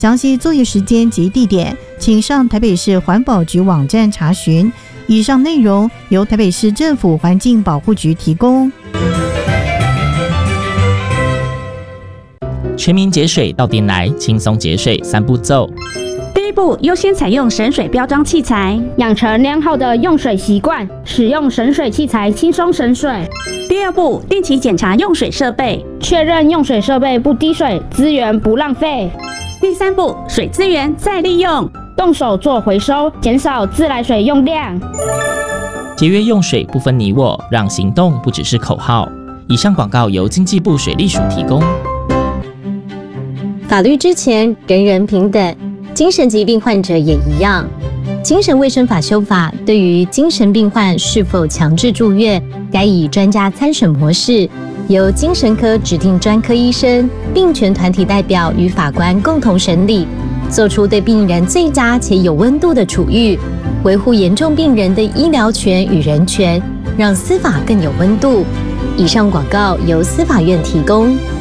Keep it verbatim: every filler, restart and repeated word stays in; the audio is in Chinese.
详细作业时间及地点，请上台北市环保局网站查询。以上内容由台北市政府环境保护局提供。 全民节水到店来，轻松节水三步骤。 第一步，优先采用省水标章器材， 养成良好的用水习惯，使用省水器材轻松省水。 第二步，定期检查用水设备， 确认用水设备不滴水，资源不浪费。 第三步，水资源再利用， 动手做回收，减少自来水用量。 节约用水不分你我，让行动不只是口号。以上广告由经济部水利署提供。 法律之前，人人平等，精神疾病患者也一样。精神卫生法修法对于精神病患是否强制住院，该以专家参审模式，由精神科指定专科医生、病权团体代表与法官共同审理，做出对病人最佳且有温度的处遇，维护严重病人的医疗权与人权，让司法更有温度。以上广告由司法院提供。